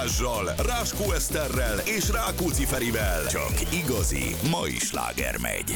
Balázsral, Ráskó Eszterrel és Rákóczi Ferivel. Csak igazi mai sláger megy.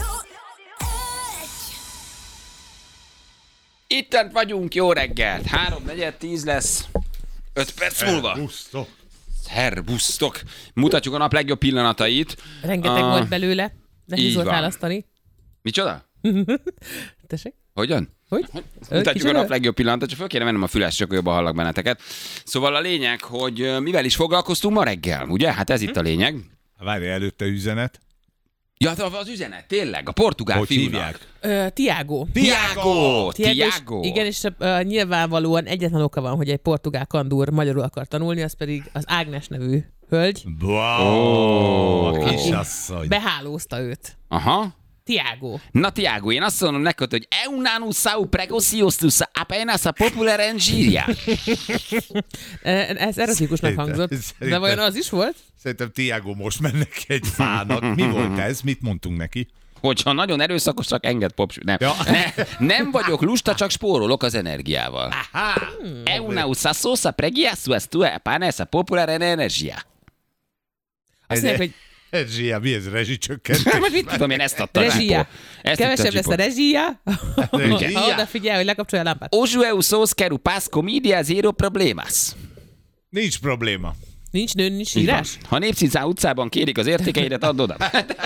Ittent vagyunk, jó reggelt. 3:10 lesz. 5 perc múlva. Szerbusztok. Mutatjuk a nap legjobb pillanatait. Rengeteg volt belőle. Nehéz volt választani. Micsoda? Tessék? Hogyan? Hogy? Mutatjuk a nap legjobb pillanatot, csak föl kéne mennem a füles, csak jobban hallak benneteket. Szóval a lényeg, hogy mivel is foglalkoztunk ma reggel, ugye? Hát ez itt a lényeg. Várj, előtte üzenet. Ja, az üzenet, tényleg, a portugál Hogy fiúnak. hívják? Tiago. Tiago. Igen, és nyilvánvalóan egyetlen oka van, hogy egy portugál kandúr magyarul akar tanulni, az pedig az Ágnes nevű hölgy. Wow, kisasszony. Behálózta őt. Aha. Tiago. Na Tiago, én azt mondom neked, hogy eunanu sau pregociostus apenas a popular engiria. Ez erotikusnak hangzott. De vajon az is volt? Szerintem Tiago most mennek egy fának. Mi volt ez? Mit mondtunk neki? Hogyha nagyon erőszakosak, enged popsú. Nem. Ja. Nem vagyok lusta, csak spórolok az energiával. Eunanu sasosa pregiasuas tu apenas a popular energia. Azt mondják, hogy Zsia, mi ez? Rezsicsökkentés? Most mit tudom, én ezt adtam. rezsia. Kevesebb lesz a rezsia. Rezsia. Ha odafigyel, hogy lekapcsolja a lámpát. Hoje eu sou quero paz comedia zero problemas. Nincs probléma. Nincs nő, nincs Így van. írás? Ha Népszínház utcában kérik az értékeidet, add oda.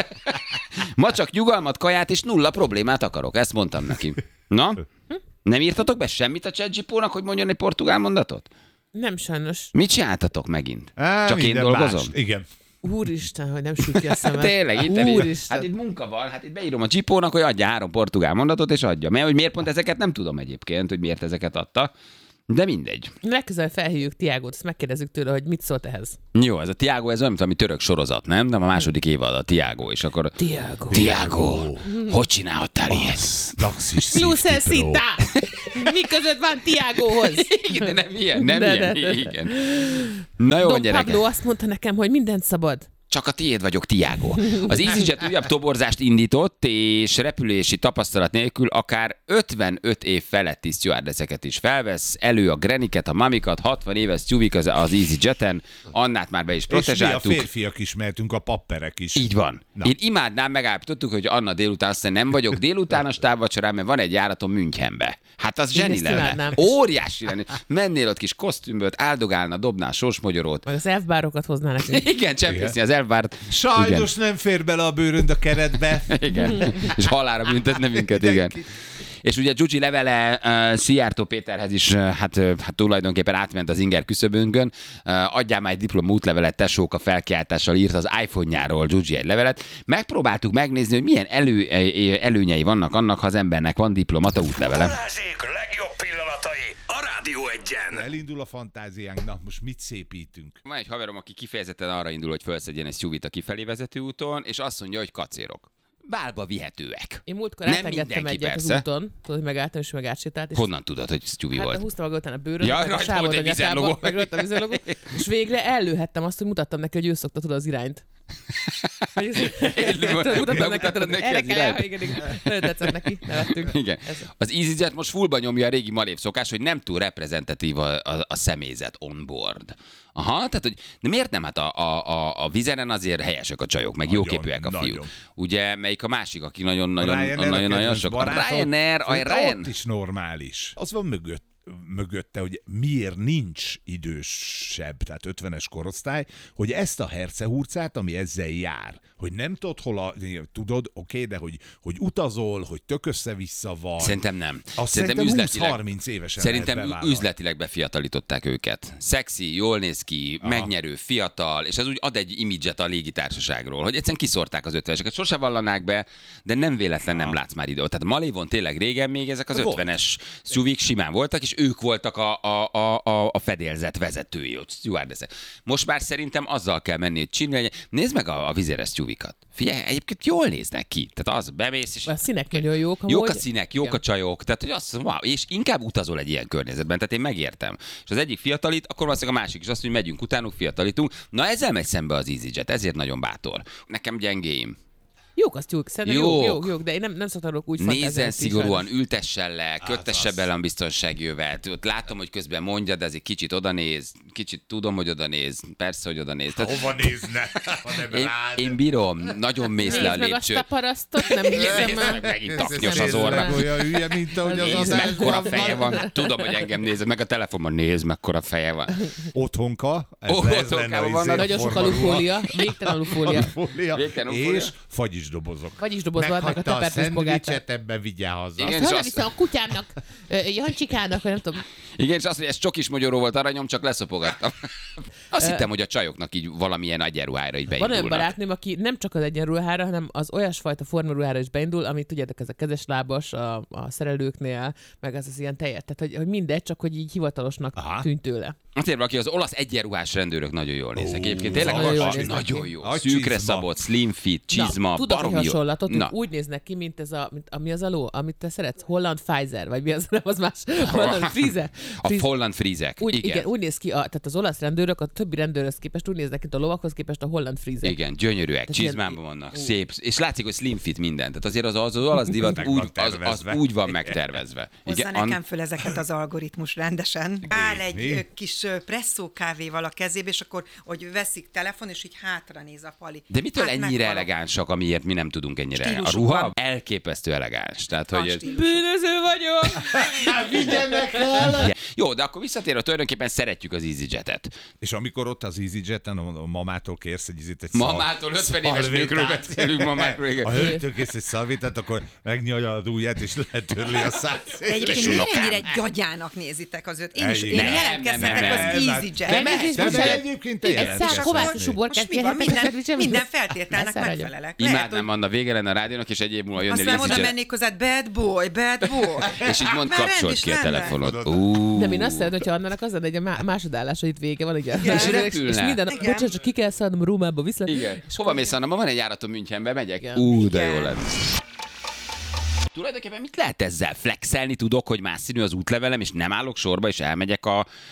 Ma csak nyugalmat, kaját és nulla problémát akarok. Ezt mondtam neki. Na? Nem írtatok be semmit a ChatGPT-nak, hogy mondjon egy portugál mondatot? Nem sajnos. Mit csináltatok megint? Csak én Minden dolgozom? más. Igen. Úristen, hogy nem süt ki a szemem. Tényleg, itt Úristen. hát itt munka van, hát itt beírom a Csipónak, hogy adja 3 portugál mondatot, és adja. Mert hogy miért pont ezeket nem tudom egyébként, hogy miért ezeket adta. De mindegy. Legközelebb felhívjuk Tiagót, ezt megkérdezzük tőle, hogy mit szólt ehhez. Jó, ez a Tiago, ez olyan, mint ami török sorozat, nem? De a második évad a Tiago, és akkor... Tiago, hogy csinálhattál ilyet? Lucesita! Mi között van Tiagóhoz? Igen, de nem ilyen, nem De, ilyen. de, de. Igen. Na jó, Don gyerekek. Pablo azt mondta nekem, hogy mindent szabad. Csak a tiéd vagyok, Tiago. Az EasyJet újabb toborzást indított, és repülési tapasztalat nélkül akár 55 év feletti stewardesseket is felvesz. Elő a greniket, a mamikat, 60 éves tyúvik az EasyJeten. Annát már be is És mi a protezsáltuk. férfiak is mehetünk, a papperek is. Így van. Na. Én imádnám, megállapítottuk, hogy Anna délután aztán nem vagyok délutános távvacsorán, mert van egy járatom Münchenbe. Hát az Én zseni ezt lenne. imádnám. Óriási lenne. Mennél ott kis kosztümböt, áldogálna, dobnál sorsmogyorót. Vagy az elfbárokat hozná nekünk. Igen, csempészni az elvárt. Sajnos nem fér bele a bőrönd a keretbe. Igen. És halálra büntetne minket, igen. És ugye Gyugyi levele Szijjártó Péterhez is hát tulajdonképpen átment az inger küszöbünkön. Adjál már egy diploma útlevelet, tesók, a felkiáltással írt az iPhone-járól Gyugyi egy levelet. Megpróbáltuk megnézni, hogy milyen előnyei vannak annak, ha az embernek van diplomata útlevele. Balázsék legjobb pillanatai a Rádió Egyen. Elindul a fantáziánk, na most mit szépítünk? Van egy haverom, aki kifejezetten arra indul, hogy felszedjen egy SUV-t a kifelé vezető úton, és azt mondja, hogy kacérok. Bálba vihetőek. Én múltkor Nem átengedtem mindenki, egyet az persze. úton, tudod, hogy megálltam, és meg átsétált. És Honnan tudod, hogy SUV hát volt? húztam maga után a bőröt, Ja, meg a rajta sávot volt a egy vízellogó. nyakába, meg rajta a vízellogó, és végre ellőhettem azt, hogy mutattam neki, hogy ő szokta, tudod, az irányt. Mutattam neki, tudod, neki erre az kell, irányt. igen. Nagyon tetszett neki, nevettünk. Igen. Az EasyJet most fullba nyomja a régi malév szokás, hogy nem túl reprezentatív a személyzet on board. Aha, tehát hogy de miért nem? Hát a vizeren azért helyesek a csajok, meg Nagyon, jóképűek a fiúk. nagyon. Ugye, melyik a másik, aki A nagyon sok. A Ryanair, Ott is normális. Az van mögötte, hogy miért nincs idősebb, tehát 50-es korosztály, hogy ezt a hercehurcát, ami ezzel jár, hogy nem tudod tudod, oké, de hogy utazol, hogy tök össze-vissza van. Szerintem nem. Azt Szerintem szerintem 20-30 évesen lehet Szerintem bevállalni. üzletileg befiatalították őket. Szexi, jól néz ki, megnyerő, fiatal, és ez úgy ad egy imidzset a légitársaságról, hogy egyszerűen kiszórták az 50-eseket. Sose vallanák be, de nem véletlen nem látsz már idő. Tehát Malévon tényleg régen még ezek az Volt. 50-es SUV-k simán voltak, és ők voltak a fedélzet vezetői, ott stewardessek. Most már szerintem azzal kell menni, hogy csinálni. Nézd meg a vizéres SUV-kat. Figyelj, egyébként jól néznek ki. Tehát az bemész, és A színek nagyon jók. jók a amúgy. színek, jók a csajok, tehát hogy azt wow, és inkább utazol egy ilyen környezetben, tehát én megértem. És az egyik fiatalít, akkor valószínűleg a másik is azt, hogy megyünk utánuk, fiatalítunk. Na ezzel megy szembe az EasyJet, ezért nagyon bátor. Nekem gyengéim. Jók, azt jók. Szerintem Jók. jók, de én nem szoktam úgy fantáziálni. Nézzen szigorúan, ültessen le, kötesse bele a biztonsági jövet. Ott látom, hogy közben mondja, de azért kicsit odanéz, kicsit tudom, hogy odanéz, persze, hogy odanéz. Hova nézne, ha nem rád? Én bírom, nagyon mész le a Nézd meg azt lépcsőt. a parasztot, nem hiszem Nézd el. meg, megint taknyos az Nézd meg, orra. olyan hülye, mint ahogy az Nézd, adásban mekkora feje van. Tudom, hogy engem nézed, meg a telefonban nézd, mekkora feje van. Otthonka. Otthonkában vannak. Nagyon sok alufólia, végtelen alufólia. Végtelen alufólia. És fagyisdobozok. Fagyisdobozban meg a tepertős pogácsát. ebben vigyen haza. Igen, Azt és hol azt- viszem a kutyámnak, Jancsikának, vagy nem tudom. Igen, és azt, hogy ez csokis magyaró volt aranyom, csak leszopogattam. Azt hittem, hogy a csajoknak így valamilyen egyenruhára így Van olyan beindulnak. barátnőm, aki nem csak az egyenruhára, hanem az olyasfajta formaruhára is beindul, amit tudjátok, ez a kezeslábas a szerelőknél, meg ez az ilyen tejet. Tehát, hogy mindegy, csak hogy így hivatalosnak Aha. tűnt tőle. Azért valaki az olasz egyenruhás rendőrök nagyon jól néznek. Egyébként tényleg nagyon jól az néznek nagyon ki. jó. A Szűkre csizma. szabott, slim fit, csizma, Na, tudok egy baromi jó. hasonlatot, hogy Na, úgy néznek ki, mint ez mi az a ló, amit te szeretsz? Holland Pfizer, vagy mi az, nem az más? Holland Friese. a holland frízek. Igen, úgy néz ki, tehát az olasz rendőrök a többi rendőrhöz képest úgy néznek ki, a lovakhoz képest a holland frízek. Igen, gyönyörűek, Tehát csizmában vannak, szép, és látszik, hogy slim fit minden. Tehát azért az olasz divat Meg van úgy, az tervezve. úgy van megtervezve. Hozza nekem föl ezeket az algoritmus rendesen. Áll egy Mi? kis presszó kávéval a kezébe, és akkor, hogy veszik telefon, és így hátra néz a pali. De mitől Hát ennyire meghalok. elegánsak, amiért mi nem tudunk ennyire? A Stílusuk ruha van. elképesztő elegáns. Tehát, A hogy stílusuk. Bűnöző vagyok! Vigyenek el! jó, de akkor visszatérve tulajdonképpen szeretjük az EasyJet-et. És amikor ott az EasyJet-en a mamától kérsz egy Mamától 50 éves nőkről beszélünk, mamákról, igen. A hölgytől kész egy szalvétát, akkor megnyalja az ujját, és letörli a szát. Egyébként mennyire gyagyának nézitek az őt. Én is Ennyi. én Nem, jelentkezhetek nem, az nem. EasyJet. De egyébként te egy jelentkezz. szál kovászos Most uborkát mi van? kérhetek, Minden feltételnek Leszáradjon. megfelelek. Lehet, Imádnám, hogy Anna, vége lenne a rádiónak, és egy év múlva jönnél aztán oda EasyJet. mennék hozzád, bad boy. És így mond, Már kapcsolt rend is ki a lenne. telefonot. De én azt szeretem, hogyha annak az lenne, hogy a másodállása itt vége van, ugye? És és repülne. minden, Igen. bocsánat, csak ki kell szaladnom Rómába, vissza. Igen. És hova mész, Anna? Ma van egy járatom Münchenbe, megyek. Igen. De jó Igen. lett. Tulajdonképpen mit lehet ezzel? Flexelni tudok, hogy más színű az útlevelem, és nem állok sorba, és elmegyek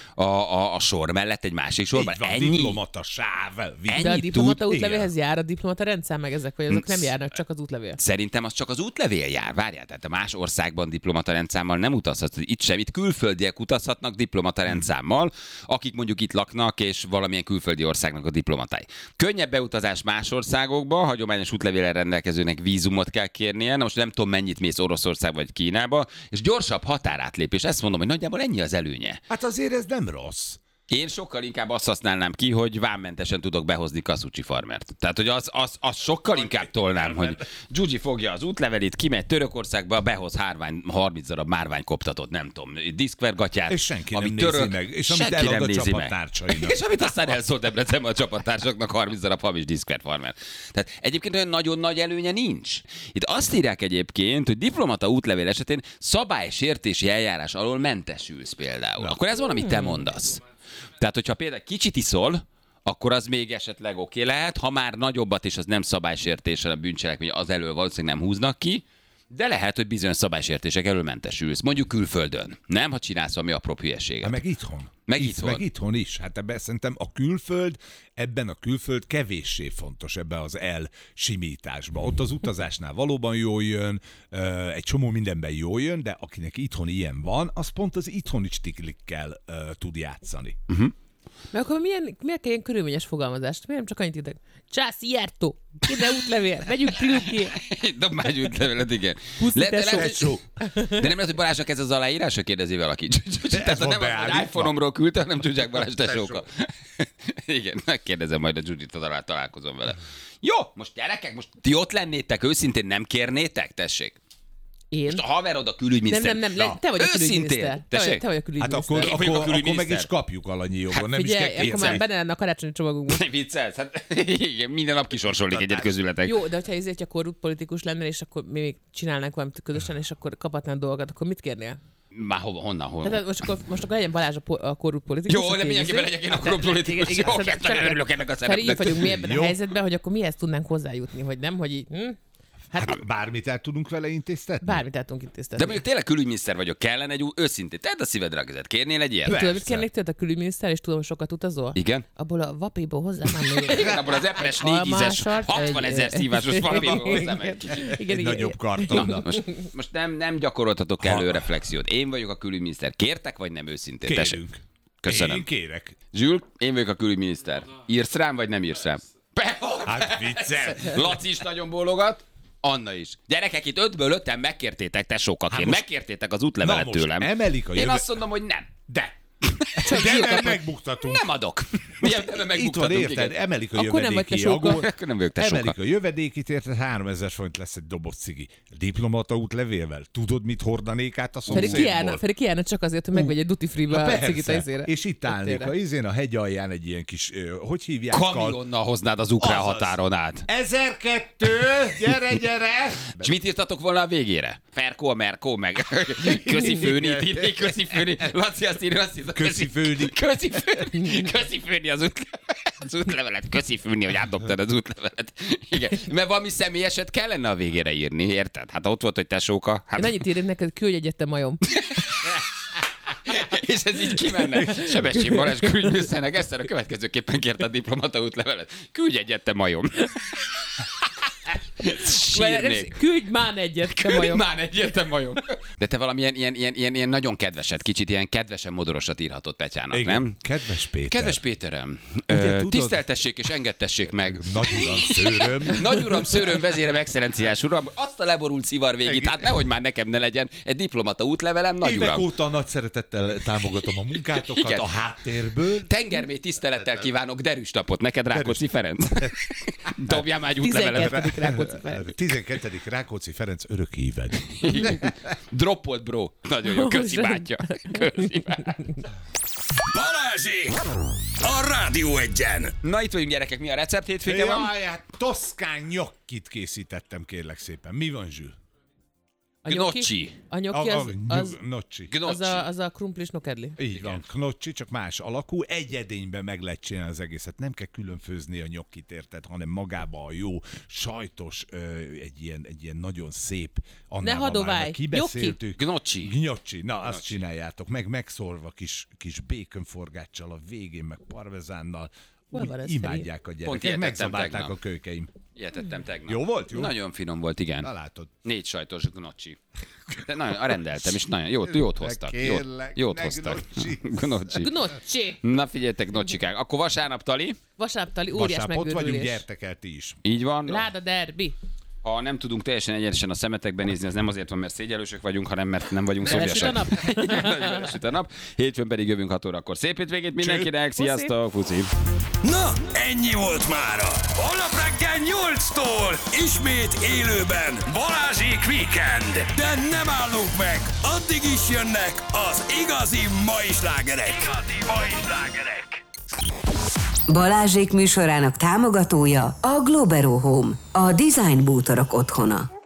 a sor mellett egy másik sorba? Így van, Ennyi? diplomata sáv. Ennyi De a diplomata tud? útlevélhez jár a diplomata rendszer, meg ezek, vagy azok nem járnak, csak az útlevél. Szerintem az csak az útlevél jár. Várjál, tehát a más országban diplomata rendszámmal nem utazhatsz. Itt sem, itt külföldiek utazhatnak diplomata rendszámmal, akik mondjuk itt laknak, és valamilyen külföldi országnak a diplomatái. Könnyebb beutazás más országokba, hagyományos útlevéllel rendelkezőnek vízumot kell kérnie. Na most nem tudom, mennyit mész Oroszország vagy Kínába, és gyorsabb határátlépés. Ezt mondom, hogy nagyjából ennyi az előnye. Hát azért ez nem rossz. Én sokkal inkább azt használnám ki, hogy vámmentesen tudok behozni Kasucsi farmert. Tehát, hogy az sokkal inkább tolnám, hogy Gyugyi fogja az útlevelét, kimegy Törökországba, behoz 30 darab márványkoptatott, nem tudom, diszkvergatyát. És senki nem amit nézi meg, és amit senki elad nem a nézi meg. csapattársainak. És amit aztán elszólt Debrecenben a csapattársaknak 30 darab hamis diszkverfarmer. Tehát egyébként olyan nagyon nagy előnye nincs. Itt azt írják egyébként, hogy diplomata útlevél esetén szabálysértési eljárás alól mentesülsz például. Akkor ez van, amit te mondasz. Tehát, hogyha például kicsit iszol, akkor az még esetleg oké lehet, ha már nagyobbat és az nem szabálysértéssel a bűncselekmény, az elől valószínűleg nem húznak ki, de lehet, hogy bizonyos szabálysértések elől mentesülsz. Mondjuk külföldön. Nem, ha csinálsz valami apró hülyeséget. Hát meg itthon. Meg itthon. Meg itthon is. Hát ebben szerintem a külföld, ebben a külföld kevéssé fontos ebbe az elsimításba. Ott az utazásnál valóban jól jön, egy csomó mindenben jól jön, de akinek itthon ilyen van, az pont az itthoni stiklikkel tud játszani. Mert akkor miért kell ilyen körülményes fogalmazást? Miért nem csak annyit írtak? Csász, Ierto! Ide útlevél! Megyünk Trilki! Dob már egy útlevelet, igen. Puszi, tesó. De nem lehet, hogy Balázsnak ez az aláírása, kérdezi valaki. Tehát van nem az, beállítva. hogy iPhone-omról küldte, hanem Zsuzsák Balázs tesóka. Igen, megkérdezem majd a Judit, találkozom vele. Jó, most gyerekek, most ti ott lennétek, őszintén nem kérnétek? Tessék. Én? Most a haverod a külügyminiszter. Nem, te vagy a külügyminiszter. Tessék? Te vagy a Hát külügyminiszter. Én vagyok a akkor meg külügyminiszter. is kapjuk alanyi jogon, nem is Figyelj, kell akkor már kétszer. benne lenne a karácsonyi csomagunkban. Nem viccelsz? Hát igen, minden nap kisorsolnék egyet közületek. Jó, de hogyha ezért a korrupt politikus lennél, és akkor mi még csinálnánk valamit közösen, és akkor kaphatnánk dolgokat, akkor mit kérnél? Már honnan? Tehát most akkor legyen Balázs a korrupt politikus. Jó, de mindenképpen legyek én a korrupt politikus. Jó, örülök ennek a Feri, így szerepnek. vagyunk mi ebben Jó. a helyzetben, hogy akkor mihez tudnánk hozzájutni, hogy nem, hogy így... Hát bármit el tudunk vele intéztetni? Bármit el tudunk De intéztetni. mondjuk tényleg külügyminiszter vagyok, kellene egy őszintén. Tedd a szívedre a kezed. Kérnél egy ilyet? Tudod, mit kérnék tőled a külügyminiszter, és tudom, sokat utazol? Igen? Abból a vapéból hozzá már Igen, abból az epres 4 ízes, 60 000 szívásos papírból hozzám egy kicsit. Egy nagyobb karton. Na, most nem gyakoroltatok elő reflexiót. Én vagyok a külügyminiszter. Kértek, vagy nem őszintén? Tessék. Kérünk. Köszönöm. Én kérek. Zsül, én vagyok a külügyminiszter. Írsz rám, vagy nem írsz rám? Hát viccel. Laci is nagyon bólogat. Anna is. Gyerekek, itt 5-ből 5-en megkértétek tesókaként. most- Megkértétek az útlevelet Na most tőlem. emelik a Én jövő... azt mondom, hogy nem. De nem megbuktatunk. Nem adok. Milyen nem Itt van, megbuktatunk, érted? igen. Emelik a Akkor nem vagy jövedéki tesóka. adót. Akkor nem vagyok tesóka. Emelik a jövedékit, érted? 3000 forint lesz egy doboz cigi. Diplomata útlevélvel. Tudod, mit hordanék át a szomszédból? Pedig kiállna csak azért, hogy megvegy egy duty free-be a cigit a izére. És itt állnék a izén a hegy alján egy ilyen kis, hogy hívják? Kamionnal hoznád az ukrán Azaz. határon át. 1002, gyere! És mit írtatok volna a végére? Ferkó, Merkó, meg közi főni, írni, közi főni. Laci azt írja, azt írja. Köszi főni. Közi főni az útlevelet. Közi főni, hogy átdobtad az útlevelet. Igen, mert valami személyeset kellene a végére írni, érted? Hát ott volt, hogy tesóka. Hát... Én annyit írnék neked, küldj egyet, te majom. És ez így kimenne. Sebestyén Balázs külügyminiszternek ezt a következőképpen kérte a diplomata útlevelet. Küldj egyet, te majom. Sírnék. Küldj már egyet, te Küldj majom. már egyet, majom. De te valamilyen ilyen nagyon kedveset, kicsit ilyen kedvesen modorosat írhatott Petyának, Igen. nem? Kedves Péter. Kedves Péterem, tudod- tiszteltessék és engedtessék meg. Nagy uram, szőröm. Nagy uram, szőröm, vezérem, excellenciás uram, azt a leborult szivar végét, hát nehogy már nekem ne legyen egy diplomata útlevelem, nagy Évek uram. óta nagy szeretettel támogatom a munkátokat Igen. a háttérből. Tengermély tisztelettel kívánok derűs napot neked, Rákóczi Ferenc. Dobjál már egy útlevelet. 12. Rákóczi Ferenc. 12. Rákóczi Ferenc örök híved. Droppolt, bro. Nagyon jó, köszi bátya. Köszi bátya. Balázsék! A Rádió Egyen! Na itt vagyunk, gyerekek, mi a recept hétvége van? Jaj, hát toszkán nyokkit készítettem, kérlek szépen. Mi van, Zsül? A Gnocchi. A gnocchi az, Gnocchi. Gnocchi. az a krumplis nokedli. Így van, gnocchi, csak más alakú. Egy edényben meg lehet csinálni az egészet. Nem kell külön főzni a nyokkit, érted, hanem magába a jó, sajtos, egy ilyen nagyon szép. Ne hadoválj. Kibeszéltük. Gnocchi. Gnocchi. Na, azt csináljátok. Megszorva kis békönforgáccsal a végén, meg parmezánnal. Hol van ez, Imádják a Pont gyerekek. ilyet Megszabálták tettem a kölykeim. Ilyet tettem tegnap. Jó volt? Jó? Nagyon finom volt, igen. Na látod. 4 sajtos gnocchi. De nagyon rendeltem, és nagyon jót hoztak. Kérlek, Jót ne hoztak. gnocchi. Gnocchi. Gnocchi. Na figyeljetek, gnocsikák. Akkor vasárnap tali. Vasárnaptali óriás Vasárnap ott vagyunk, megőrülés. gyertek el ti is. Így van. Láda derbi. Ha nem tudunk teljesen egyenesen a szemetekben nézni, az nem azért van, mert szégyellősök vagyunk, hanem mert nem vagyunk Belesüt a szomjasak. nap. Belesüt a nap. Hétfőn pedig jövünk 6 órakor. Szép hétvégét mindenkinek. Sziasztok, Fuci. Na, ennyi volt mára. Holnap reggel 8-tól ismét élőben Balázsék Weekend. De nem állunk meg, addig is jönnek az igazi mai slágerek. Balázsék műsorának támogatója a Globero Home, a design bútorok otthona.